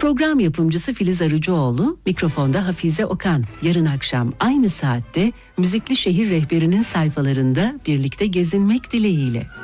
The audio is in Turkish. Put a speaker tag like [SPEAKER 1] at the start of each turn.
[SPEAKER 1] Program yapımcısı Filiz Arıcıoğlu, mikrofonda Hafize Okan. Yarın akşam aynı saatte Müzikli Şehir Rehberi'nin sayfalarında birlikte gezinmek dileğiyle.